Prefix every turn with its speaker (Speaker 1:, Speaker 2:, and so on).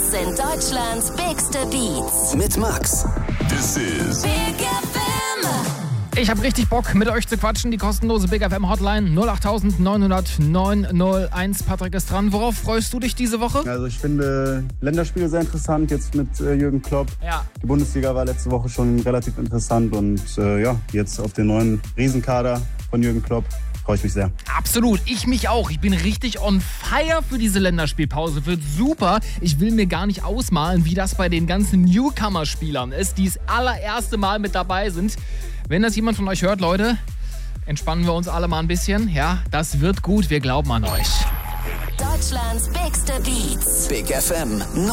Speaker 1: Das sind Deutschlands bigste Beats.
Speaker 2: Mit Max.
Speaker 3: This is
Speaker 1: Big FM.
Speaker 4: Ich habe richtig Bock, mit euch zu quatschen. Die kostenlose Big FM Hotline 08000 900 901. Patrick ist dran. Worauf freust du dich diese Woche?
Speaker 5: Also ich finde Länderspiele sehr interessant, jetzt mit Jürgen Klopp.
Speaker 4: Ja.
Speaker 5: Die Bundesliga war letzte Woche schon relativ interessant und jetzt auf den neuen Riesenkader von Jürgen Klopp freue ich mich sehr.
Speaker 4: Absolut, ich mich auch. Ich bin richtig on fire für diese Länderspielpause. Wird super. Ich will mir gar nicht ausmalen, wie das bei den ganzen Newcomer-Spielern ist, die das allererste Mal mit dabei sind. Wenn das jemand von euch hört, Leute, entspannen wir uns alle mal ein bisschen. Ja, das wird gut. Wir glauben an euch.
Speaker 1: Deutschlands bigste Beats.
Speaker 2: Big FM